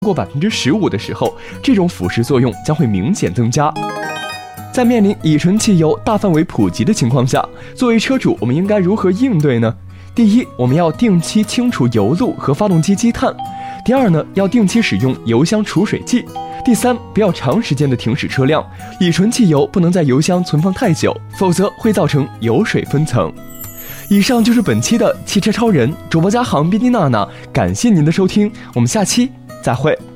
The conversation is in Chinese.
过15%的时候，这种腐蚀作用将会明显增加。在面临乙醇汽油大范围普及的情况下，作为车主，我们应该如何应对呢？第一，我们要定期清除油路和发动机积碳；第二呢，要定期使用油箱除水剂；第三，不要长时间的停驶车辆，乙醇汽油不能在油箱存放太久，否则会造成油水分层。以上就是本期的汽车超人主播嘉航、宾妮娜娜，感谢您的收听，我们下期再会。